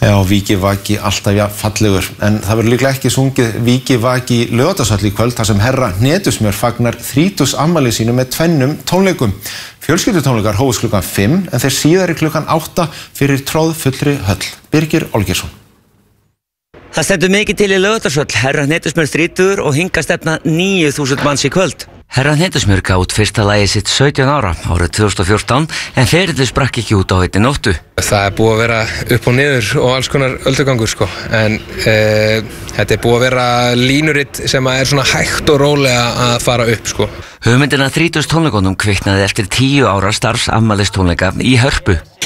Já, Vikivaki alltaf fallegur, en það verður líklega ekki sungið Vikivaki í Laugardalshöll í kvöld þar sem herra Hnetusmjör fagnar 30 afmæli sínu með 2 tónleikum. Fjölskyldutónleikar hófust klukkan 5 en þeir síðari klukkan 8 fyrir troðfullri höll. Birgir Olgeirsson. Það stendur mikið til í Laugardalshöll, herra Hnetusmjör 30 og hingað stefna 9.000 manns í kvöld. Herra Hnetusmjör gaf út fyrsta lagið sitt 17 ára árið 2014 en ferillinn sprakk ekki út á einni nóttu. Það búið að vera upp og niður og alls konar öldugangur en þetta búið að vera línuritt sem svona hægt og rólega að fara upp Hugmyndin að 30 tónleikunum kviknaði eftir 10 ára starfsafmælistónleika í Hörpu.